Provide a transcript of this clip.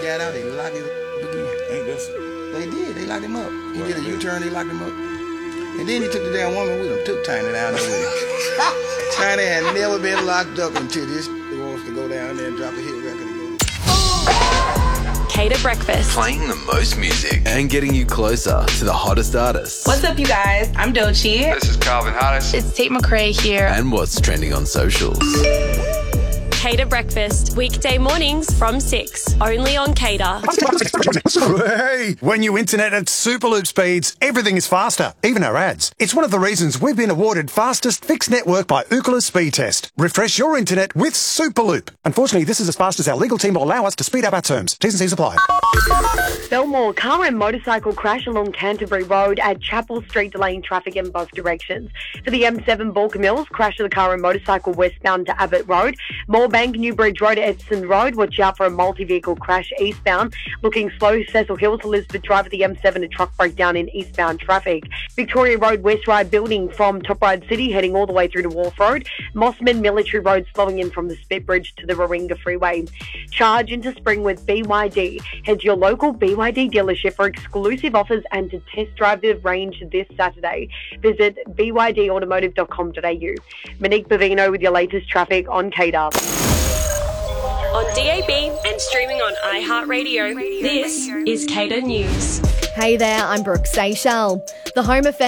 got out, they locked him up again. Ain't this? They did. They locked him up. He did a U-turn. They locked him up. And then he took the damn woman with him. Took Tiny down there with him. Tiny had never been locked up until this wants to go down there and drop a hit record and go. Cater Breakfast. Playing the most music and getting you closer to the hottest artists. What's up, you guys? I'm Doechii. This is Calvin Harris. It's Tate McRae here. And what's trending on socials. Cater Breakfast, weekday mornings from 6, only on Cater. Hey, when you internet at Superloop speeds, everything is faster, even our ads. It's one of the reasons we've been awarded fastest fixed network by Ookla Speed Test. Refresh your internet with Superloop. Unfortunately, this is as fast as our legal team will allow us to speed up our terms. T's and C's apply. Belmore, car and motorcycle crash along Canterbury Road at Chapel Street, delaying traffic in both directions. For the M7 Balker Mills, crash of the car and motorcycle westbound to Abbott Road. Moorebank, Newbridge Road, Edson Road. Watch out for a multi-vehicle crash eastbound. Looking slow, Cecil Hills, Elizabeth Drive at the M7, a truck breakdown in eastbound traffic. Victoria Road, West Ryde building from Top Ryde City, heading all the way through to Wharf Road. Mossman Military Road, slowing in from the Spit Bridge to the Warringah Freeway. Charge into spring with BYD. Head to your local BYD dealership for exclusive offers and to test drive the range this Saturday. Visit bydautomotive.com.au. Monique Bavino with your latest traffic on Cater. On DAB and streaming on iHeartRadio, this is Cater News. Hey there, I'm Brooke Seychelles. The Home Affairs